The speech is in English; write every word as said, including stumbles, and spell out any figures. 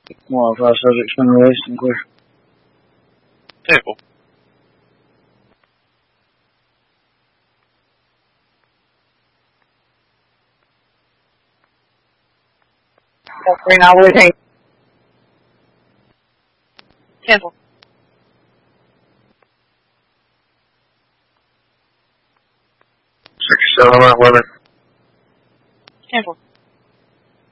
Modify subject from release and clear. Table. Three now waiting. Cancel. sixty-seven, Mount Weather. Cancel.